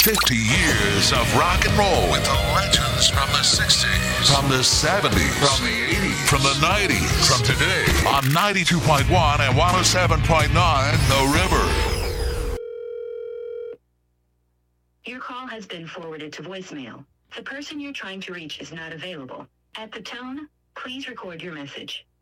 50 years of rock and roll with the legends from the 60s, from the 70s, from the 80s, from the 90s, from today on 92.1 and 107.9 The River. Your call has been forwarded to voicemail. The person you're trying to reach is not available. At the tone, please record your message.